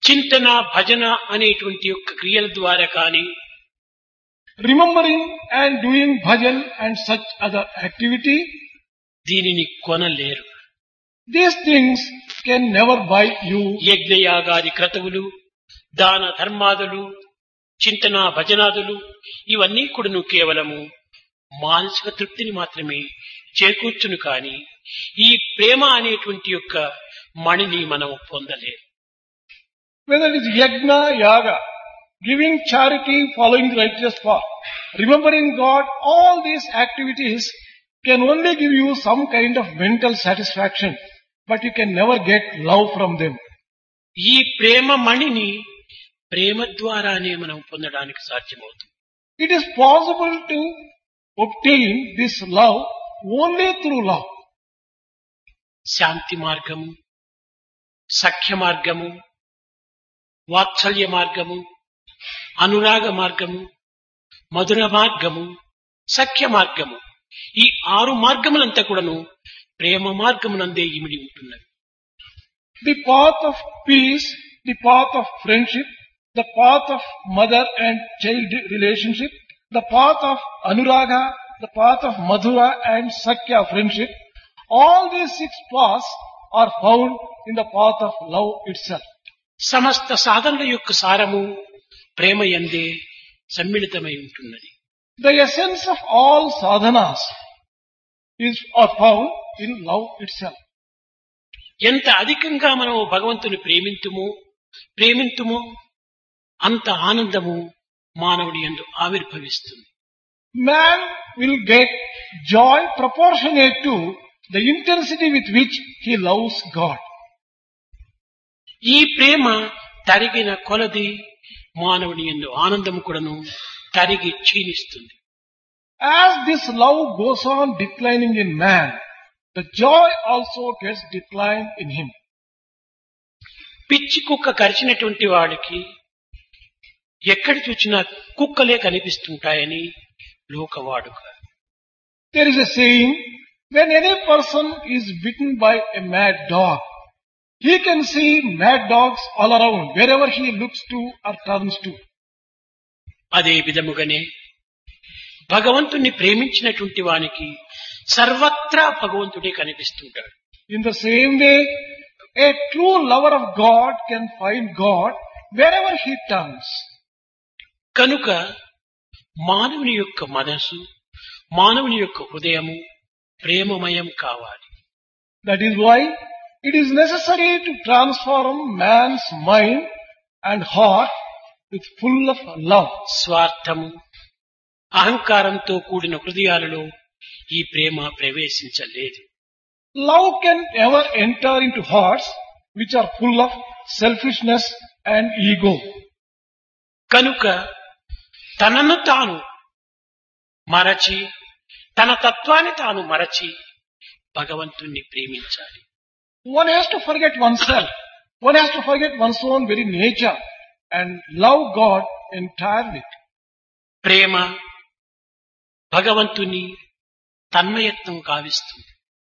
చింతన భజన అనేటువంటి యొక్క క్రియల ద్వారా కానీ remembering and doing bhajan and such other activity, దీనిని కొనలేరు. these things can never buy you. యజ్ఞయాగాది క్రతువులు, దాన ధర్మాదులు, చింతన భజనాదులు ఇవన్నీ కూడాను కేవలము మానసిక తృప్తిని మాత్రమే చేకూర్చును కాని ఈ ప్రేమ అనేటువంటి యొక్క మణిని మనం పొందలేము. Whether it is yajna, yaga, giving charity, following the righteous path, remembering God, all these activities can only give you some kind of mental satisfaction, but you can never get love from them. ఈ ప్రేమ మణిని ప్రేమ ద్వారానే మనం పొందడానికి సాధ్యమవుతుంది. It is possible to obtain this love only through love. శాంతి మార్గము, సఖ్య మార్గము, వాత్సల్య మార్గము, అనురాగ మార్గము, మధుర మార్గము, సఖ్య మార్గము ఈ 6 మార్గములంతా కూడాను ప్రేమ మార్గమునందే ఇమిడి ఉంటున్నవి. The path of peace, the path of friendship, the path of mother and child relationship, the path of anuraga, the path of madhura and sakya friendship, all these 6 paths are found in the path of love itself. సమస్త సాధనల యొక్క సారము ప్రేమ యందే సమ్మిళితమై ఉంటున్నది. The essence of all sadhanas are found in love itself. ఎంత అధికంగా మనం భగవంతుని ప్రేమింతుమో అంత ఆనందము మానవుడి యందు ఆవిర్భవిస్తుంది. Man will get joy proportionate to the intensity with which he loves God. ఈ ప్రేమ తరిగిన కొలది మానవుని యందు ఆనందము కూడాను తరిగి క్షీణిస్తుంది. As this love goes on declining in man, the joy also gets declined in him. పిచ్చి కుక్క కరిచినటువంటి వాడికి ఎక్కడి చూచినా కుక్కలే కనిపిస్తుంటాయని లోకవాడుక. There is a saying, when any person is bitten by a mad dog, he can see mad dogs all around, wherever he looks to or turns to. అదే విధముగానే భగవంతుణ్ణి ప్రేమించినటువంటి వానికి సర్వత్రా భగవంతుడే కనిపిస్తుంటాడు. In the same way, a true lover of God can find God wherever he turns. కనుక మానవుని యొక్క మనసు, మానవుని యొక్క హృదయము ప్రేమమయం కావాలి. That is why it is necessary to transform man's mind and heart with full of love. స్వార్థము, అహంకారంతో కూడిన హృదయాలలో ఈ ప్రేమ ప్రవేశించలేదు. Love can never enter into hearts which are full of selfishness and ego. కనుక తనను తాను మరచి, తన తత్వాన్ని తాను మరచి భగవంతుణ్ణి ప్రేమించాలి. One has to forget oneself. One has to forget one's own very nature and love God entirely. ప్రేమ భగవంతుని తన్మయత్వం కావిస్తుంది.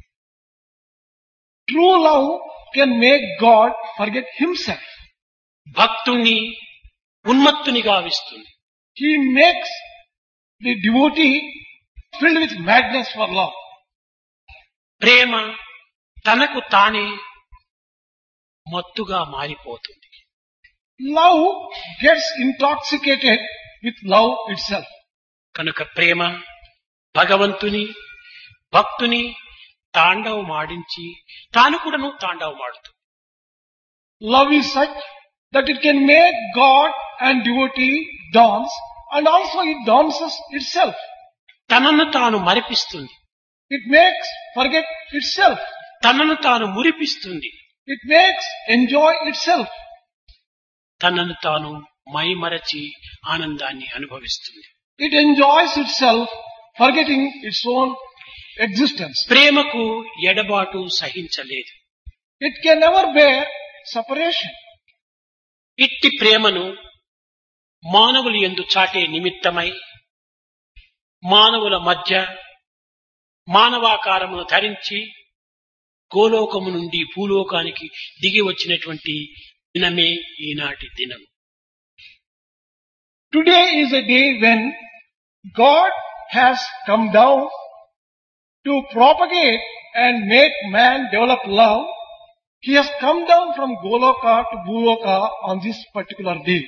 True love can make God forget himself. భక్తుణ్ణి ఉన్మత్తుని గావిస్తుంది. He makes the devotee filled with madness for love. ప్రేమ తనకు తానే మత్తుగా మారిపోతుంది. Love gets intoxicated with love itself. కనుక ప్రేమ భగవంతుని భక్తుని తాండవమాడించి తాను కూడాను తాండవమాడుతుంది. Love is such that it can make God and devotee dance, and also it dances itself. తనను తాను మరిపిస్తుంది. It makes forget itself. తనను తాను మురిపిస్తుంది. It makes enjoy itself. తనను తాను మైమరచి ఆనందాన్ని అనుభవిస్తుంది. It enjoys itself, forgetting its own existence. ప్రేమకు ఎడబాటు సహించలేదు. It can never bear separation. ఇట్టి ప్రేమను మానవులు యందు చాటే నిమిత్తమై మానవుల మధ్య మానవాకారమును ధరించి గోలోకము నుండి భూలోకానికి దిగి వచ్చినటువంటి దినమే ఈనాటి దినం. Today is a day when God has come down to propagate and make man develop love. He has come down from Goloka to Bhuloka on this particular day.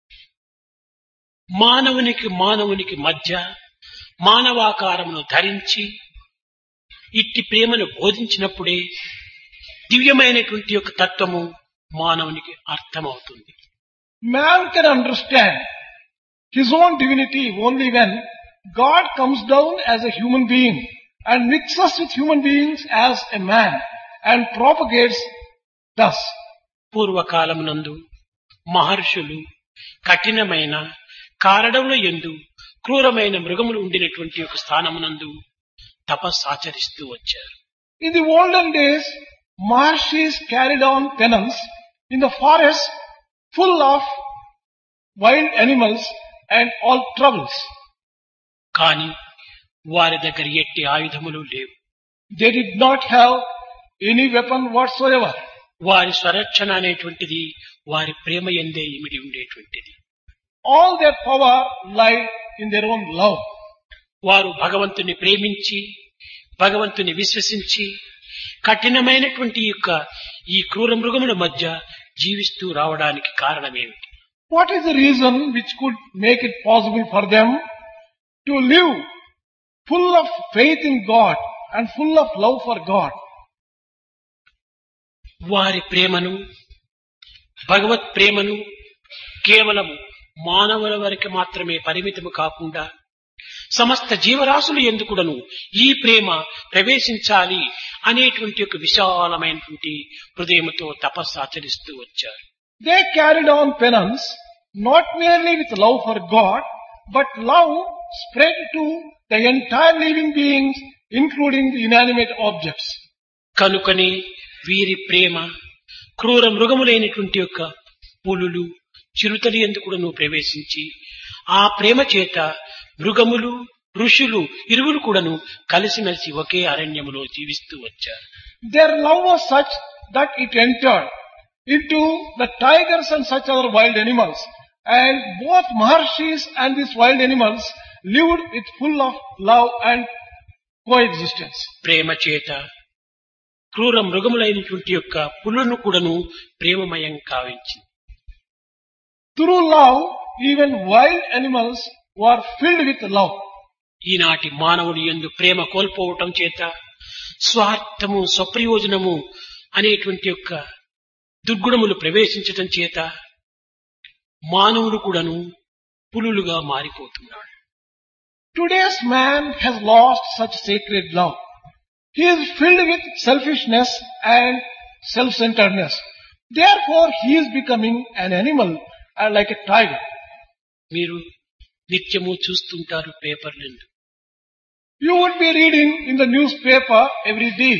మానవునికి మధ్య మానవాకారమును ధరించి ఇట్టి ప్రేమను బోధించినప్పుడే దివ్యమైనటువంటి యొక్క తత్వము మానవునికి అర్థమవుతుంది. Man can understand his own divinity only when God comes down as a human being and mixes with human beings as a man and propagates thus. పూర్వకాలమునందు మహర్షులు కఠినమైన కారడముల యందు క్రూరమైన మృగములు ఉండినటువంటి ఒక స్థానమునందు తపస్సు ఆచరిస్తూ వచ్చారు. In the olden days, Maharshis carried on penance in the forest full of wild animals and all troubles. కానీ వారి దగ్గర ఎట్టి ఆయుధములు లేవు. They did not have any weapon whatsoever. వారి స్వరక్షణ అనేటువంటిది వారి ప్రేమ యందే ఇమిడి ఉండేటువంటిది. All their power lied in their own love. వారు భగవంతుని ప్రేమించి భగవంతుని విశ్వసించి కఠినమైనటువంటి యొక్క ఈ క్రూర మృగముల మధ్య జీవిస్తూ రావడానికి కారణమేమిటి? What is the reason which could make it possible for them to live full of faith in God and full of love for God? వారి ప్రేమను భగవత్ ప్రేమను కేవలం మానవుల వరకు మాత్రమే పరిమితము కాకుండా సమస్త జీవరాశులు ఎందుకుడను ఈ ప్రేమ ప్రవేశించాలి అనేటువంటి ఒక విశాలమైనటువంటి హృదయముతో తపస్సు ఆచరిస్తూ వచ్చారు. They carried on penance not merely with love for God, but love spread to the entire living beings, including the inanimate objects. కనుకనే వీరి ప్రేమ క్రూర మృగములైనటువంటి యొక్క పులులు చిరుతలు ఎందుకుడను ప్రవేశించి ఆ ప్రేమ చేత మృగములు ఋషులు ఇరువురు కూడాను కలిసిమెలిసి ఒకే అరణ్యములో జీవిస్తూ వచ్చారు. Their love was such that it entered into the tigers and such other wild animals, and both Maharshis and these wild animals lived with full of love and coexistence. ప్రేమ చేత క్రూర మృగములైనటువంటి యొక్క పులులను కూడాను ప్రేమమయం కావించింది. Through love, even wild animals were filled with love. ఈనాటి మానవులు యందు ప్రేమ కోల్పోవటం చేత స్వార్థము స్వప్రయోజనము అనేటువంటి యొక్క దుర్గుణములు ప్రవేశించటం చేత మానవుడు కూడాను పులులుగా మారిపోతున్నాడు. Today's man has lost such sacred love. He is filled with selfishness and self-centeredness. Therefore, he is becoming an animal like a tiger. మీరు నిత్యము చూస్తుంటారు పేపర్లను. You would be reading in the newspaper every day.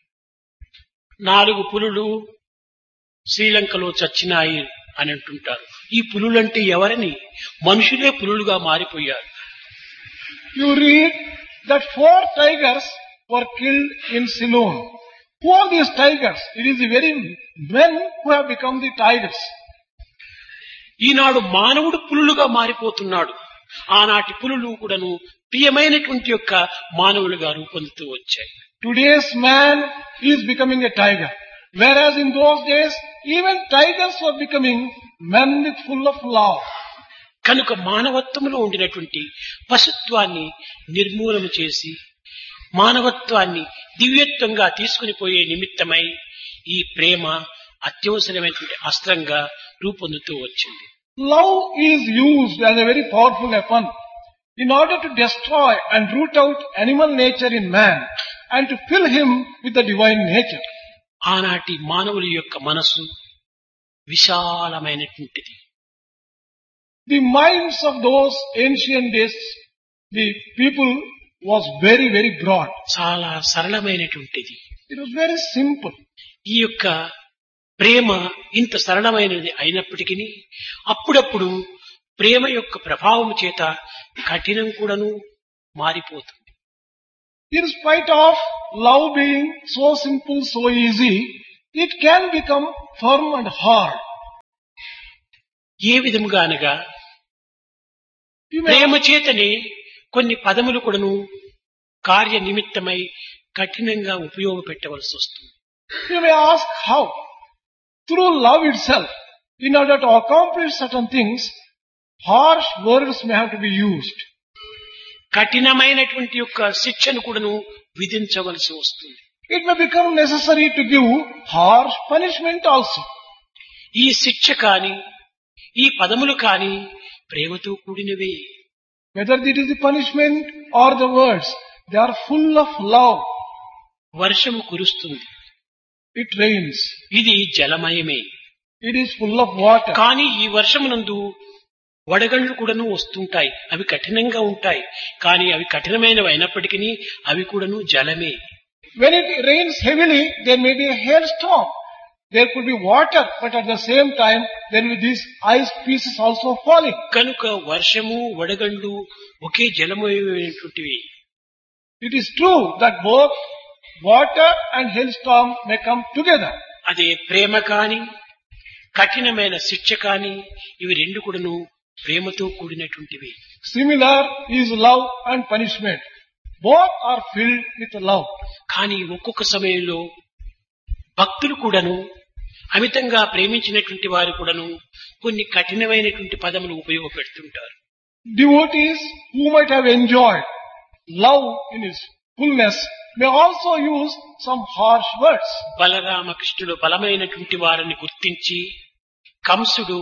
4 పులులు శ్రీలంకలో చచ్చినాయి అని అంటుంటారు. ఈ పులులంటే ఎవరని? మనుషులే పులులుగా మారిపోయారు. You read that 4 tigers were killed in Ceylon. Who are these tigers? It is the very men who have become the tigers. ఈనాడు మానవుడు పులులుగా మారిపోతున్నాడు. ఆనాటి పులులు కూడాను ప్రియమైనటువంటి యొక్క మానవులుగా రూపొందుతూ వచ్చాయి. Today's man is becoming a tiger. Whereas in those days, even tigers were becoming men with full of love. కనుక మానవత్వంలో ఉండినటువంటి పశుత్వాన్ని నిర్మూలన చేసి మానవత్వాన్ని దివ్యత్వంగా తీసుకుని పోయే నిమిత్తమై ఈ ప్రేమ అత్యవసరమైనటువంటి అస్త్రంగా రూపొందుతూ వచ్చింది. Love is used as a very powerful weapon in order to destroy and root out animal nature in man and to fill him with the divine nature. ఆనాటి మానవుల యొక్క మనసు విశాలమైనటువంటిది. The minds of those ancient days, the people was very, very broad. చాలా సరళమైనటువంటిది. It was very simple. ఈ యొక్క ప్రేమ ఇంత సరళమైనది అయినప్పటికీ అప్పుడప్పుడు ప్రేమ యొక్క ప్రభావం చేత కఠినం కూడాను మారిపోతుంది. In spite of love being so simple, so easy, it can become firm and hard. ఏ విధముగా అనగా You may, ప్రేమ చేతనే కొన్ని పదములు కూడాను కార్య నిమిత్తమై కఠినంగా ఉపయోగపెట్టవలసి వస్తుంది. you may ask how. Through love itself, in order to accomplish certain things, harsh words may have to be used. కఠినమైనటువంటి యొక్క శిక్షను కూడాను విధించవలసి వస్తుంది. It may become necessary to give harsh punishment also. ఈ శిక్ష కాని ఈ పదములు కాని ప్రేమతో కూడినవే. Whether it is the punishment or the words, they are full of love. వర్షము కురుస్తుంది, It rains. ఇది జలమయమే. It is full of water. కానీ ఈ వర్షమునందు వడగళ్ళు కూడాను వస్తుంటాయి. అవి కఠినంగా ఉంటాయి. కానీ అవి కఠినమైనవి అయినప్పటికీ అవి కూడాను జలమే. When it rains heavily, there may be a hailstorm. There could be water, but at the same time, there will be these ice pieces also falling. కనుక వర్షము వడగళ్ళు ఒకే జలమయమైనటువంటివి. It is true that both water and hailstorm may come together. అదే ప్రేమ కాని కఠినమైన శిక్ష కాని ఇవి రెండు కూడాను ప్రేమతో కూడినటువంటివి. Similar is love and punishment. Both are filled with love. కానీ ఒక్కొక్క సమయంలో భక్తులు కూడాను అమితంగా ప్రేమించినటువంటి వారు కూడాను కొన్ని కఠినమైనటువంటి పదములు ఉపయోగపెడుతుంటారు. Devotees who might have enjoyed love in its fullness may also use some harsh words. బలరామకృష్ణుడు బలమైనటువంటి వారిని గుర్తించి కంసుడు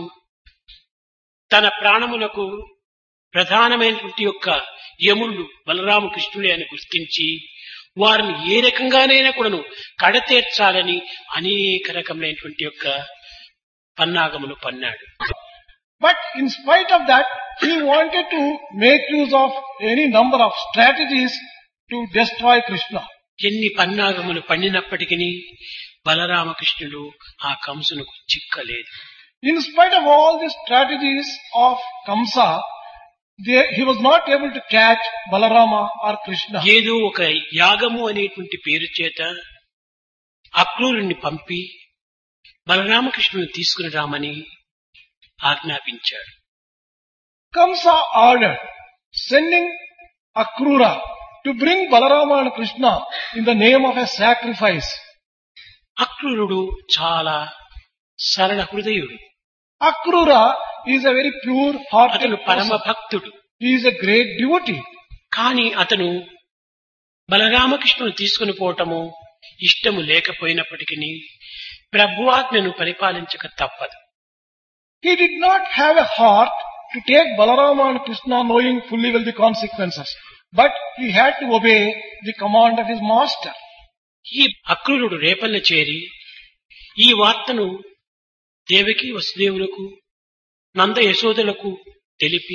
తన ప్రాణములకు ప్రధానమైనటువంటి యొక్క యముళ్ళు బలరామకృష్ణుడే అని గుర్తించి వారిని ఏ రకంగానైనా కూడాను కడతేర్చాలని అనేక రకమైనటువంటి యొక్క పన్నాగములు పన్నాడు. But in spite of that, he wanted to make use of any number of strategies to destroy Krishna. ఎన్ని పన్నాగములు పన్నినప్పటికీ బలరామకృష్ణుడు ఆ కంసునకు చిక్కలేదు. In spite of all the strategies of Kamsa, he was not able to catch Balarama or Krishna. ఏదో ఒక యాగము అనేటువంటి పేరు చేత అక్రూరుణ్ణి పంపి బలరామకృష్ణుని తీసుకుని రామని ఆజ్ఞాపించాడు. Kamsa ordered sending Akrura to bring Balarama and Krishna in the name of a sacrifice. అక్రూరుడు చాలా సరళ హృదయుడు. Akrura is a very pure-hearted అతను పరమ person. భక్తుడు. He is a great devotee. కానీ అతను బలరామకృష్ణుని తీసుకుని పోవటము ఇష్టము లేకపోయినప్పటికీ ప్రభువాజ్ఞను పరిపాలించక తప్పదు. He did not have a heart to take Balarama and Krishna knowing fully well the consequences. But he had to obey the command of his master. ఈ అక్రూరుడు రేపల్ల చేరి ఈ వార్తను దేవకి వసుదేవులకు నంద యశోదలకు తెలిపి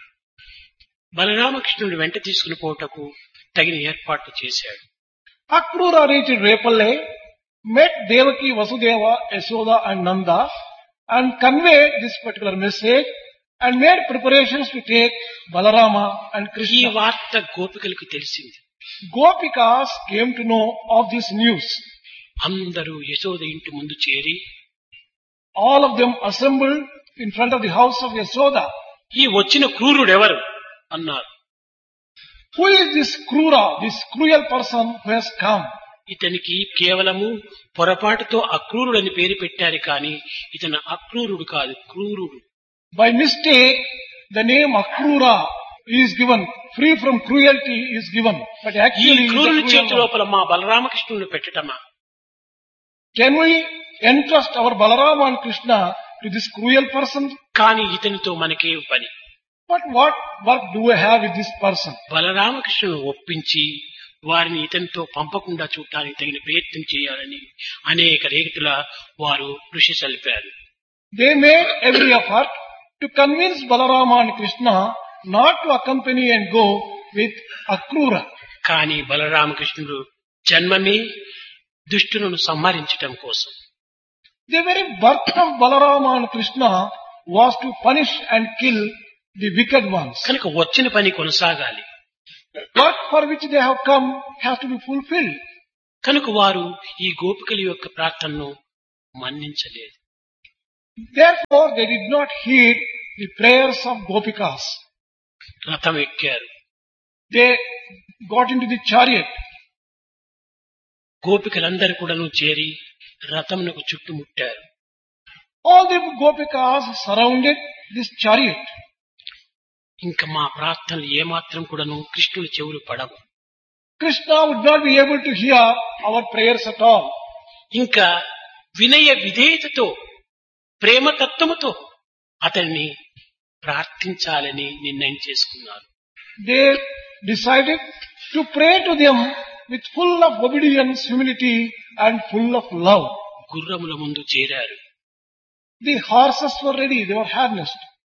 బలరామకృష్ణుడు వెంట తీసుకుని పోవటకు తగిన ఏర్పాట్లు చేశాడు. Akrura reached Repalle, met Devaki, Vasudeva, Yashoda and Nanda and conveyed this particular message and made preparations to take Balarama and ఈ Krishna. వార్త గోపికలకు తెలిసింది. Gopikas came to know of this news. అందరూ యశోద ఇంటి ముందు చేరి All of them assembled in front of the house of Yashoda. ఈ వచ్చిన క్రూరుడెవరు అన్నారు. Who is this Krura, this cruel person who has come? ఇతనికి కేవలము పొరపాటుతో అక్రూరుడని పేరు పెట్టారు కానీ ఇతను అక్రూరుడు కాదు, క్రూరుడు. By mistake, the name Akrura is given, free from cruelty is given. But ఈ actually, he is క్రూరుని a చేతి cruel one. లోపల మా బలరామకృష్ణుని పెట్టటమా? Can we entrust our Balarama and Krishna to this cruel person? కానీ ఇతనితో మనకే పని. But what work do we have with this person? బలరామకృష్ణుని ఒప్పించి వారిని ఇతనితో పంపకుండా చూడటానికి తగిన ప్రయత్నం చేయాలని అనేక రీతుల వారు కృషి సల్పారు. They made every effort to convince Balarama and Krishna not to accompany and go with Akrura. కానీ బలరామకృష్ణుడు జన్మమే దుష్టులను సంహరించటం కోసం. The very birth of Balarama and Krishna was to punish and kill the wicked ones. కనుక వచ్చిన పని కొనసాగాలి. Work for which they have come has to be fulfilled. కనుక వారు ఈ గోపికల యొక్క ప్రార్థనను మన్నించలేదు. Therefore, they did not heed the prayers of Gopikas. రథం ఎక్కారు. They got into the chariot. గోపికలందరూ కూడాను చేరి రథమునకు చుట్టుముట్టారు. All the Gopikas surrounded this chariot. ఇంకా మా ప్రార్థనలు ఏమాత్రం కూడాను కృష్ణుని చెవులు పడవు. Krishna would not be able to hear our prayers at all. ఇంకా వినయ విధేయతతో ప్రేమతత్వముతో అతన్ని ప్రార్థించాలని నిర్ణయం చేసుకున్నారు. They decided to pray to them with full of obedience, humility and full of love. గుర్రముల ముందు చేరారు. The horses were ready, they were harnessed.